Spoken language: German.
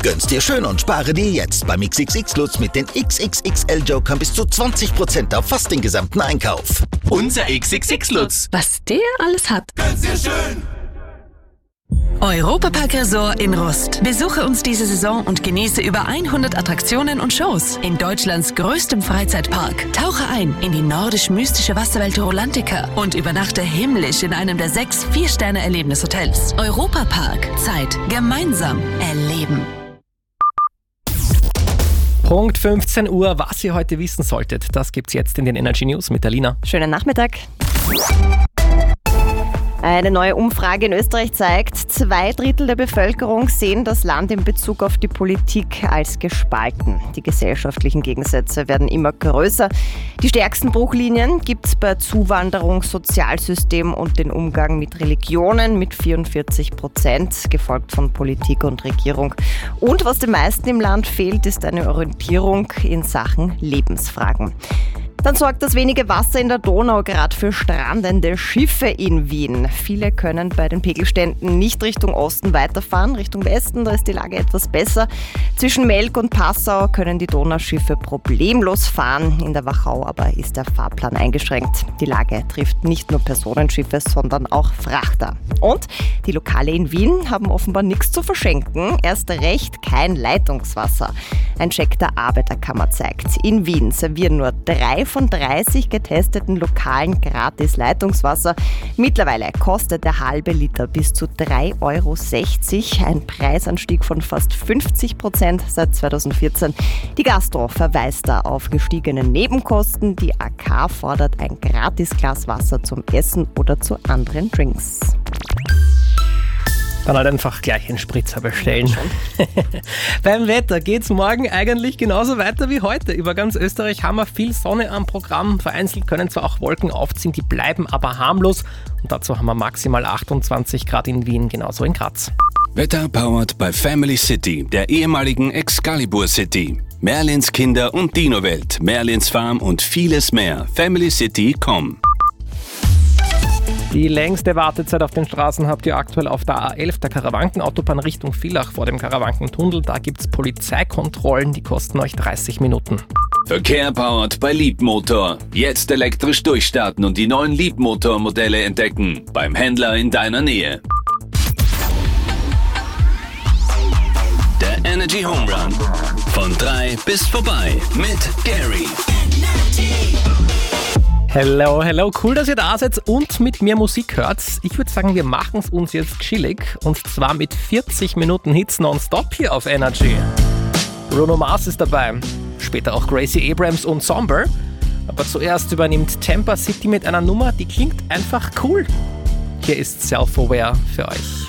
Gönn's dir schön und spare dir jetzt beim XXX Lutz mit den XXXL-Jokern bis zu 20% auf fast den gesamten Einkauf. Unser XXX Lutz. Was der alles hat. Gönn's dir schön. Europapark Resort in Rust. Besuche uns diese Saison und genieße über 100 Attraktionen und Shows in Deutschlands größtem Freizeitpark. Tauche ein in die nordisch-mystische Wasserwelt Rolantica und übernachte himmlisch in einem der 6 4-Sterne-Erlebnishotels. Europapark. Zeit gemeinsam erleben. Punkt 15 Uhr, was ihr heute wissen solltet, das gibt's jetzt in den Energy News mit der Lina. Schönen Nachmittag. Eine neue Umfrage in Österreich zeigt, 2/3 der Bevölkerung sehen das Land in Bezug auf die Politik als gespalten. Die gesellschaftlichen Gegensätze werden immer größer. Die stärksten Bruchlinien gibt es bei Zuwanderung, Sozialsystem und den Umgang mit Religionen mit 44%, gefolgt von Politik und Regierung. Und was den meisten im Land fehlt, ist eine Orientierung in Sachen Lebensfragen. Dann sorgt das wenige Wasser in der Donau gerade für strandende Schiffe in Wien. Viele können bei den Pegelständen nicht Richtung Osten weiterfahren, Richtung Westen, da ist die Lage etwas besser. Zwischen Melk und Passau können die Donauschiffe problemlos fahren. In der Wachau aber ist der Fahrplan eingeschränkt. Die Lage trifft nicht nur Personenschiffe, sondern auch Frachter. Und die Lokale in Wien haben offenbar nichts zu verschenken, erst recht kein Leitungswasser. Ein Check der Arbeiterkammer zeigt, in Wien servieren nur 3 von 30 getesteten Lokalen gratis Leitungswasser. Mittlerweile kostet der halbe Liter bis zu 3,60 €, ein Preisanstieg von fast 50% seit 2014. Die Gastro verweist da auf gestiegene Nebenkosten. Die AK fordert ein gratis Glas Wasser zum Essen oder zu anderen Drinks. Dann halt einfach gleich einen Spritzer bestellen. Beim Wetter geht's morgen eigentlich genauso weiter wie heute. Über ganz Österreich haben wir viel Sonne am Programm. Vereinzelt können zwar auch Wolken aufziehen, die bleiben aber harmlos. Und dazu haben wir maximal 28 Grad in Wien, genauso in Graz. Wetter powered by Family City, der ehemaligen Excalibur City. Merlins Kinder- und Dino-Welt, Merlins Farm und vieles mehr. FamilyCity.com. Die längste Wartezeit auf den Straßen habt ihr aktuell auf der A11, der Karawankenautobahn Richtung Villach vor dem Karawankentunnel. Da gibt's Polizeikontrollen, die kosten euch 30 Minuten. Verkehr powered by Leapmotor. Jetzt elektrisch durchstarten und die neuen Leapmotor-Modelle entdecken. Beim Händler in deiner Nähe. Der Energy Home Run. Von 3 bis vorbei mit Gary. Hello, hello, cool, dass ihr da seid und mit mir Musik hört. Ich würde sagen, wir machen es uns jetzt chillig und zwar mit 40 Minuten Hits nonstop hier auf Energy. Bruno Mars ist dabei, später auch Gracie Abrams und Somber. Aber zuerst übernimmt Tampa City mit einer Nummer, die klingt einfach cool. Hier ist Self-Aware für euch.